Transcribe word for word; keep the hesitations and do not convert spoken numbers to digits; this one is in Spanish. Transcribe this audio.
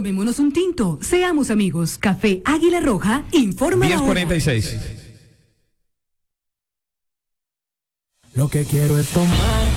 Tomémonos un tinto. Seamos amigos. Café Águila Roja informa diez la hora. cuarenta y seis. Lo que quiero es tomar